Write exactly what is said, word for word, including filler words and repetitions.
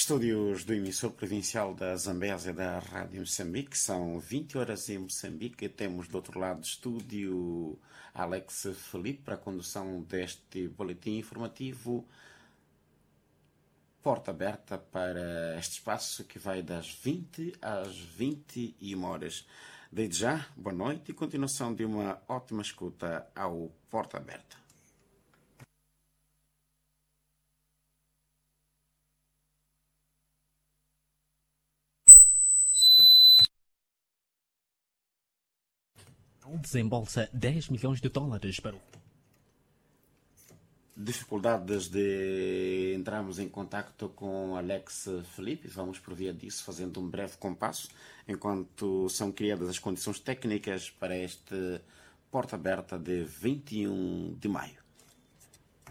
Estúdios do emissor provincial da Zambésia da Rádio Moçambique, são vinte horas em Moçambique. Temos do outro lado do estúdio Alex Felipe para a condução deste boletim informativo. Porta aberta para este espaço que vai das vinte às vinte e uma horas. Desde já, boa noite e continuação de uma ótima escuta ao Porta Aberta. Desembolsa dez milhões de dólares para o... Dificuldades de entrarmos em contacto com Alex Felipe. Vamos por via disso, fazendo um breve compasso, enquanto são criadas as condições técnicas para este Porta Aberta de vinte e um de maio.